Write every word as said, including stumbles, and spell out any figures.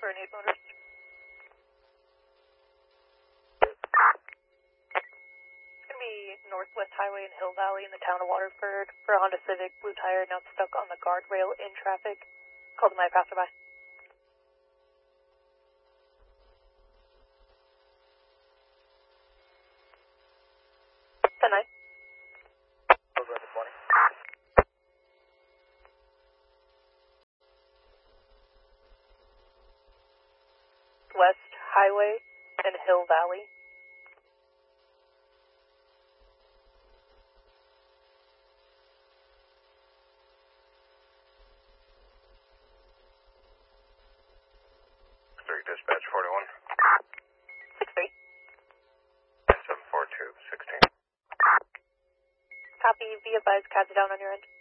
for an eight motors. Be Northwest Highway and Hill Valley in the town of Waterford for a Honda Civic, blue tire, now stuck on the guardrail in traffic. Called my passerby. ten nine. Over this morning. West Highway and Hill Valley. Dispatch forty-one. six three. seven four two, sixteen. Copy, be advised, cabs are down on your end.